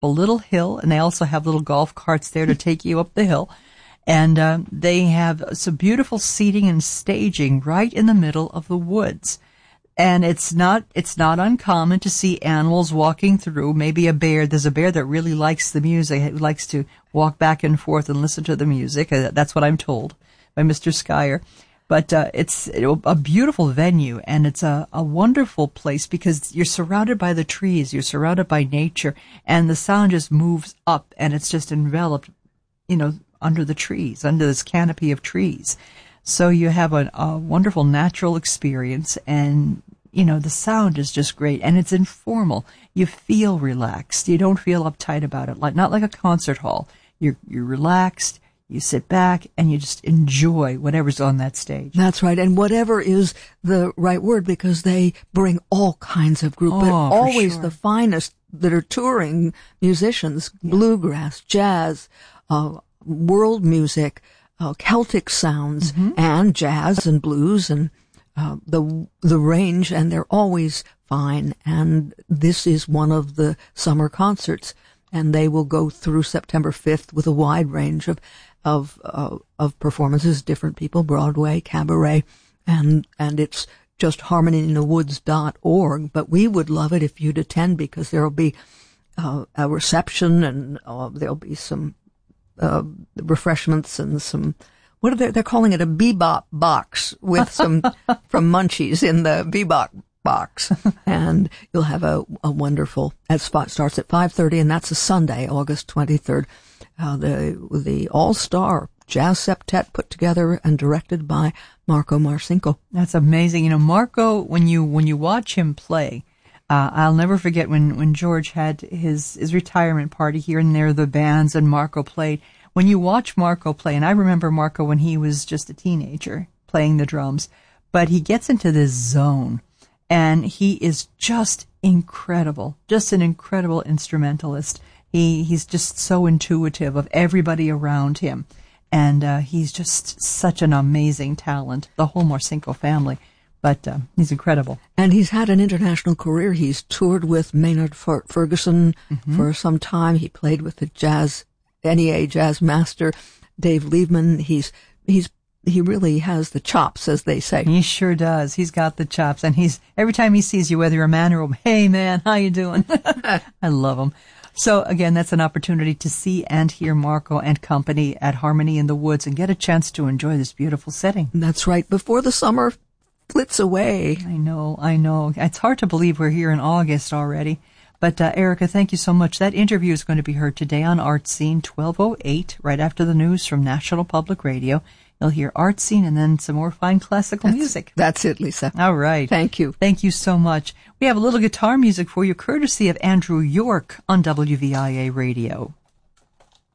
a little hill, and they also have little golf carts there to take you up the hill. And they have some beautiful seating and staging right in the middle of the woods. And it's not uncommon to see animals walking through, maybe a bear. There's a bear that really likes the music, who likes to walk back and forth and listen to the music. That's what I'm told by Mr. Skyer. But it's a beautiful venue, and it's a wonderful place because you're surrounded by the trees, you're surrounded by nature, and the sound just moves up, and it's just enveloped, under the trees, under this canopy of trees. So you have a wonderful natural experience, and, the sound is just great, and it's informal. You feel relaxed. You don't feel uptight about it, not like a concert hall. You're relaxed. You sit back and you just enjoy whatever's on that stage. That's right. And whatever is the right word, because they bring all kinds of group, but always the finest that are touring musicians, bluegrass, jazz, world music, Celtic sounds, and jazz and blues and the range, and they're always fine. And this is one of the summer concerts, and they will go through September 5th with a wide range of performances, different people, Broadway, cabaret, and it's just harmonyinthewoods.org. But we would love it if you'd attend, because there'll be a reception, and there'll be some refreshments and some, what are they're calling it, a bebop box with some from Munchies in the bebop box. And you'll have a wonderful, that spot starts at 5:30, and that's a Sunday, August 23rd. The all-star jazz septet put together and directed by Marco Marcinko. That's amazing. Marco, when you watch him play, I'll never forget when George had his retirement party here and there, the bands, and Marco played. When you watch Marco play, and I remember Marco when he was just a teenager playing the drums, but he gets into this zone, and he is just incredible, just an incredible instrumentalist. He's just so intuitive of everybody around him, and he's just such an amazing talent, the whole Marcinko family. But he's incredible. And he's had an international career. He's toured with Maynard Ferguson for some time. He played with the NEA jazz master, Dave Liebman. He really has the chops, as they say. He sure does. He's got the chops. And every time he sees you, whether you're a man or a woman, hey man, how you doing? I love him. So again, that's an opportunity to see and hear Marco and company at Harmony in the Woods and get a chance to enjoy this beautiful setting. That's right. Before the summer flits away. I know. It's hard to believe we're here in August already. But Erica, thank you so much. That interview is going to be heard today on Art Scene 12:08, right after the news from National Public Radio. You'll hear Art Scene and then some more fine classical music. That's it, Lisa. All right. Thank you. Thank you so much. We have a little guitar music for you, courtesy of Andrew York on WVIA Radio.